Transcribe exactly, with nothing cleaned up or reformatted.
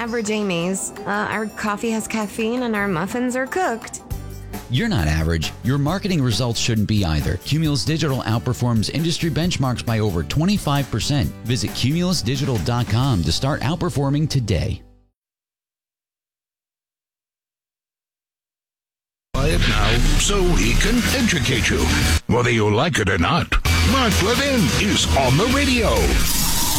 average Amy's. Uh, our coffee has caffeine and our muffins are cooked. You're not average. Your marketing results shouldn't be either. Cumulus Digital outperforms industry benchmarks by over twenty-five percent. Visit cumulus digital dot com to start outperforming today. It now so he can educate you, whether you like it or not. Mark Levin is on the radio.